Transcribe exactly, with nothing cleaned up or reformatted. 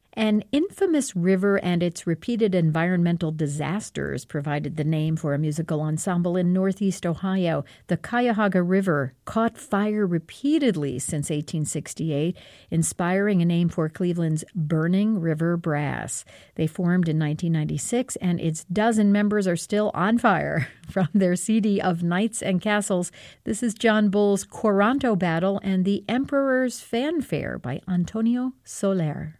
An infamous river and its repeated environmental disasters provided the name for a musical ensemble in Northeast Ohio. The Cuyahoga River caught fire repeatedly since eighteen sixty-eight, inspiring a name for Cleveland's Burning River Brass. They formed in nineteen ninety-six, and its dozen members are still on fire. From their C D of Knights and Castles, this is John Bull's Coranto Battle and the Emperor's Fanfare by Antonio Soler.